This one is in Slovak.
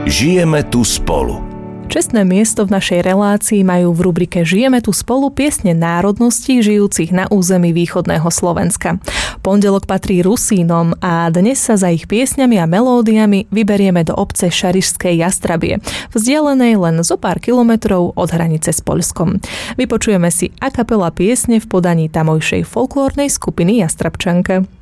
Žijeme tu spolu. Čestné miesto v našej relácii majú v rubrike Žijeme tu spolu piesne národností žijúcich na území východného Slovenska. Pondelok patrí Rusínom a dnes sa za ich piesňami a melódiami vyberieme do obce Šarišskej Jastrabie, vzdialenej len zo pár kilometrov od hranice s Poľskom. Vypočujeme si a capella piesne v podaní tamojšej folklórnej skupiny Jastrabčanka.